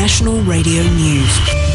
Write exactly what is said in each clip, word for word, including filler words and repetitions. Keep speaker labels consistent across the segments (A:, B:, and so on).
A: National Radio News.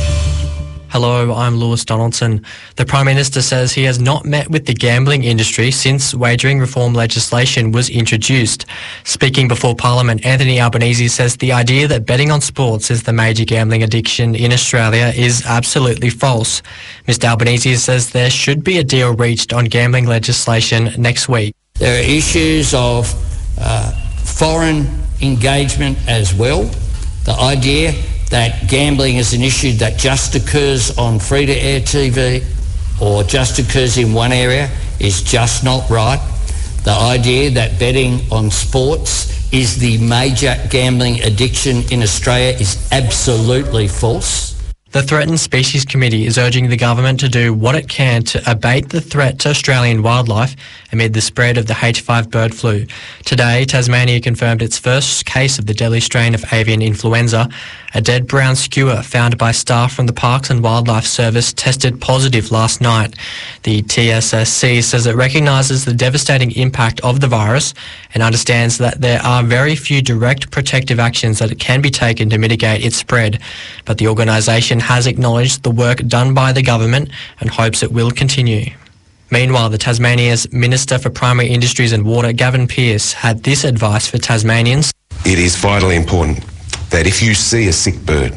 B: Hello, I'm Lewis Donaldson. The Prime Minister says he has not met with the gambling industry since wagering reform legislation was introduced. Speaking before Parliament, Anthony Albanese says the idea that betting on sports is the major gambling addiction in Australia is absolutely false. Mister Albanese says there should be a deal reached on gambling legislation next week.
C: There are issues of uh, foreign engagement as well. The idea that gambling is an issue that just occurs on free-to-air T V or just occurs in one area is just not right. The idea that betting on sports is the major gambling addiction in Australia is absolutely false.
B: The Threatened Species Committee is urging the government to do what it can to abate the threat to Australian wildlife amid the spread of the H five bird flu. Today, Tasmania confirmed its first case of the deadly strain of avian influenza. A dead brown skua found by staff from the Parks and Wildlife Service tested positive last night. The T S S C says it recognises the devastating impact of the virus and understands that there are very few direct protective actions that can be taken to mitigate its spread. But the organisation has acknowledged the work done by the government and hopes it will continue. Meanwhile, the Tasmania's Minister for Primary Industries and Water, Gavin Pearce, had this advice for Tasmanians.
D: It is vitally important that if you see a sick bird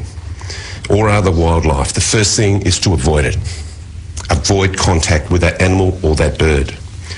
D: or other wildlife, the first thing is to avoid it. Avoid contact with that animal or that bird.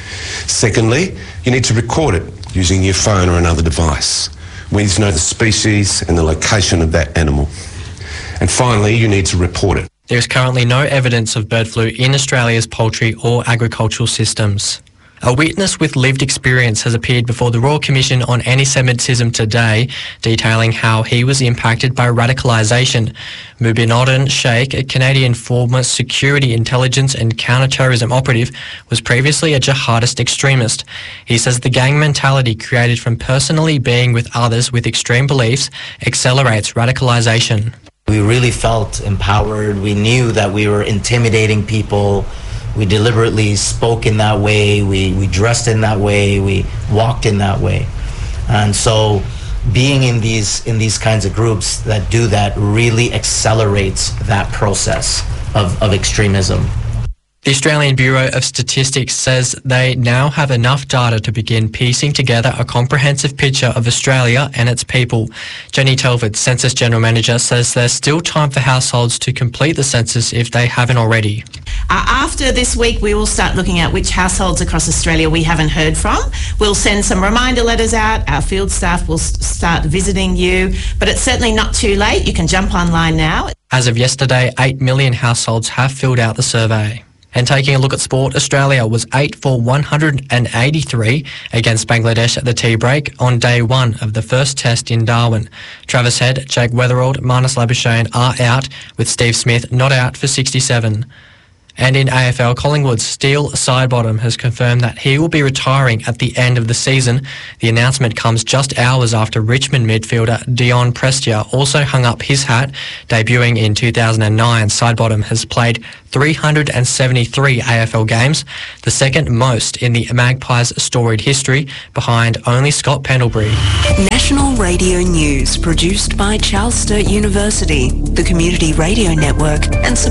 D: Secondly, you need to record it using your phone or another device. We need to know the species and the location of that animal. And finally, you need to report it.
B: There is currently no evidence of bird flu in Australia's poultry or agricultural systems. A witness with lived experience has appeared before the Royal Commission on Anti-Semitism today, detailing how he was impacted by radicalisation. Mubinodin Sheikh, a Canadian former security, intelligence and counter-terrorism operative, was previously a jihadist extremist. He says the gang mentality created from personally being with others with extreme beliefs accelerates radicalisation.
E: We really felt empowered. We knew that we were intimidating people. We deliberately spoke in that way. We, we dressed in that way. We walked in that way. And so being in these in these kinds of groups that do that really accelerates that process of, of extremism.
B: The Australian Bureau of Statistics says they now have enough data to begin piecing together a comprehensive picture of Australia and its people. Jenny Telford, Census General Manager, says there's still time for households to complete the census if they haven't already.
F: Uh, after this week, we will start looking at which households across Australia we haven't heard from. We'll send some reminder letters out. Our field staff will s- start visiting you, but it's certainly not too late. You can jump online now.
B: As of yesterday, eight million households have filled out the survey. And taking a look at sport, Australia was eight for one hundred eighty-three against Bangladesh at the tea break on day one of the first test in Darwin. Travis Head, Jake Weatherald, Marnus Labuschagne are out, with Steve Smith not out for sixty-seven. And in A F L, Collingwood's Steele Sidebottom has confirmed that he will be retiring at the end of the season. The announcement comes just hours after Richmond midfielder Dion Prestia also hung up his hat. Debuting in two thousand nine, Sidebottom has played three hundred seventy-three A F L games, the second most in the Magpies' storied history, behind only Scott Pendlebury.
A: National Radio News, produced by Charles Sturt University, the Community Radio Network, and